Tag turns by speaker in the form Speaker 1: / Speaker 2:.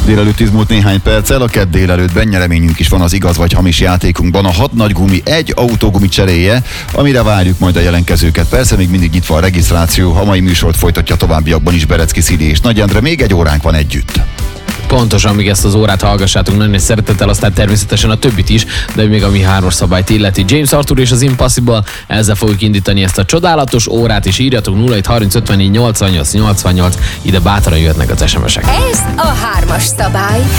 Speaker 1: délelőtt 10 múlt néhány perccel, a kedd délelőttben nyereményünk is van az igaz vagy hamis játékunkban. A 6 nagy gumi egy autógumi cseréje, amire várjuk majd a jelentkezőket. Persze még mindig nyitva a regisztráció, a mai műsort folytatja továbbiakban is Berecki Szili és Nagy Endre, még egy óránk van együtt.
Speaker 2: Pontosan, amíg ezt az órát hallgassátok nagyon nagy szeretettel, aztán természetesen a többit is, de még ami 3-as szabályt illeti. James Arthur és az Impossible, ezzel fogjuk indítani ezt a csodálatos órát, és írjatok 0730 54 88 88, ide bátran jöhetnek az SMS-ek.
Speaker 3: Ez a 3-as szabály.